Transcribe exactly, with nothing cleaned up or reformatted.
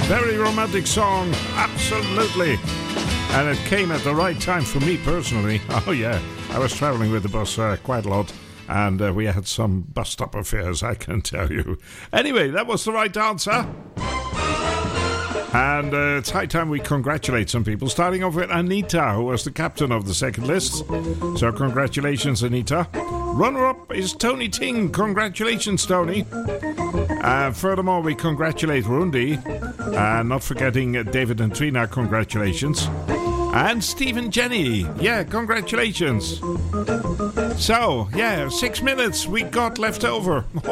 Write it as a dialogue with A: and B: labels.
A: Very romantic song, absolutely. And it came at the right time for me personally. Oh yeah, I was travelling with the bus uh, quite a lot. And uh, we had some bus stop affairs, I can tell you. Anyway, that was the right answer. And uh, it's high time we congratulate some people. Starting off with Anita, who was the captain of the second list. So congratulations, Anita. Runner-up is Tony Ting. Congratulations, Tony. Uh, furthermore, we congratulate Rundi. And not forgetting uh, David and Trina, congratulations. And Steve and Jenny. Yeah, congratulations. So, yeah, six minutes we got left over.